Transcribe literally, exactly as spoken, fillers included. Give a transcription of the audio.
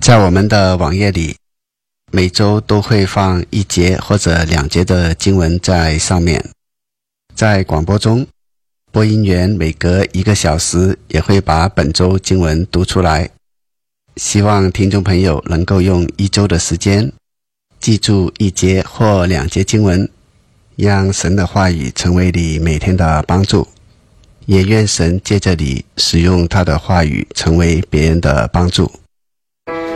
在我们的网页里，每周都会放一节或者两节的经文在上面。在广播中，播音员每隔一个小时也会把本周经文读出来。希望听众朋友能够用一周的时间记住一节或两节经文，让神的话语成为你每天的帮助，也愿神借着你使用他的话语成为别人的帮助。